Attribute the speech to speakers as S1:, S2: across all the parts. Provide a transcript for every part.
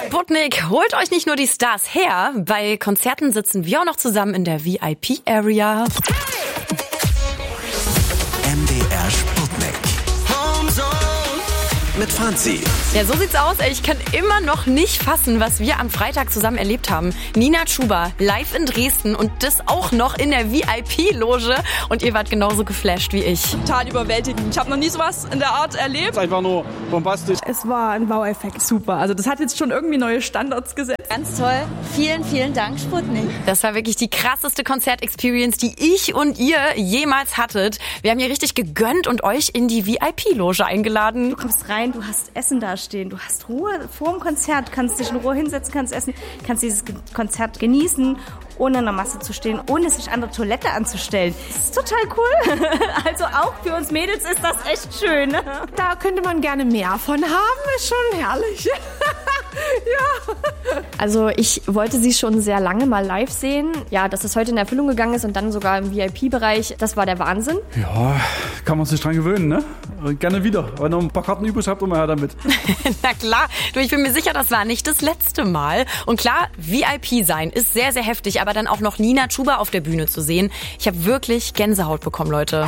S1: Sputnik holt euch nicht nur die Stars her, bei Konzerten sitzen wir auch noch zusammen in der VIP-Area.
S2: MDR Sputnik. Mit Franzi.
S1: Ja, so sieht's aus. Ich kann immer noch nicht fassen, was wir am Freitag zusammen erlebt haben. Nina Chuba live in Dresden und das auch noch in der VIP-Loge. Und ihr wart genauso geflasht wie ich.
S3: Total überwältigend. Ich habe noch nie sowas in der Art erlebt.
S4: Einfach nur bombastisch.
S3: Es war ein Wow-Effekt. Super. Also das hat jetzt schon irgendwie neue Standards gesetzt.
S5: Ganz toll. Vielen, vielen Dank, Sputnik.
S1: Das war wirklich die krasseste Konzert-Experience, die ich und ihr jemals hattet. Wir haben hier richtig gegönnt und euch in die VIP-Loge eingeladen.
S6: Du kommst rein, du hast Essen da stehen, du hast Ruhe vor dem Konzert, kannst dich in Ruhe hinsetzen, kannst essen, kannst dieses Konzert genießen, ohne in der Masse zu stehen, ohne sich an der Toilette anzustellen. Das ist total cool. Also auch für uns Mädels ist das echt schön.
S7: Da könnte man gerne mehr von haben, ist schon herrlich. Ja.
S8: Also ich wollte sie schon sehr lange mal live sehen. Ja, dass das heute in Erfüllung gegangen ist und dann sogar im VIP-Bereich, das war der Wahnsinn.
S4: Ja, kann man sich dran gewöhnen, ne? Gerne wieder. Wenn ihr noch ein paar Karten übrig habt, immer her damit.
S1: Na klar, du, ich bin mir sicher, das war nicht das letzte Mal. Und klar, VIP sein ist sehr, sehr heftig, aber dann auch noch Nina Chuba auf der Bühne zu sehen. Ich habe wirklich Gänsehaut bekommen, Leute.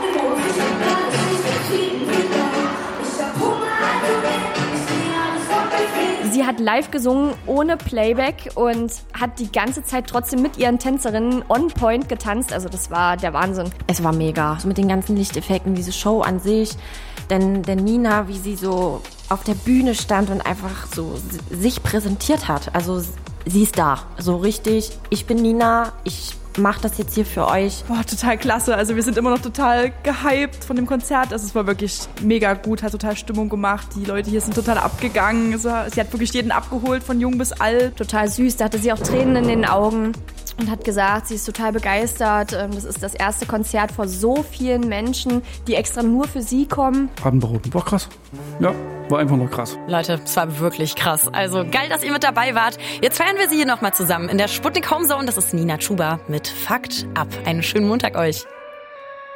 S8: Sie hat live gesungen, ohne Playback und hat die ganze Zeit trotzdem mit ihren Tänzerinnen on point getanzt. Also das war der Wahnsinn.
S9: Es war mega. So mit den ganzen Lichteffekten, diese Show an sich. Denn Nina, wie sie so auf der Bühne stand und einfach so sich präsentiert hat. Also sie ist da. So richtig, ich bin Nina, ich mache das jetzt hier für euch.
S3: Boah, total klasse. Also wir sind immer noch total gehypt von dem Konzert. Also es war wirklich mega gut, hat total Stimmung gemacht. Die Leute hier sind total abgegangen. Sie hat wirklich jeden abgeholt, von jung bis alt.
S8: Total süß, da hatte sie auch Tränen in den Augen und hat gesagt, sie ist total begeistert. Das ist das erste Konzert vor so vielen Menschen, die extra nur für sie kommen.
S4: Atemberaubend. War krass. Ja, war einfach nur krass.
S1: Leute, es war wirklich krass. Also geil, dass ihr mit dabei wart. Jetzt feiern wir sie hier nochmal zusammen in der Sputnik Home Zone. Das ist Nina Chuba mit Fakt ab. Einen schönen Montag euch.